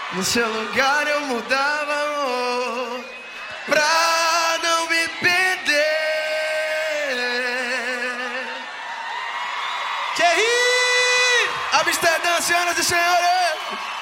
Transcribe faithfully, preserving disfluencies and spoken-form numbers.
No seu lugar eu mudava, amor, pra não me perder. Que rir! Amsterdã, senhoras e senhores!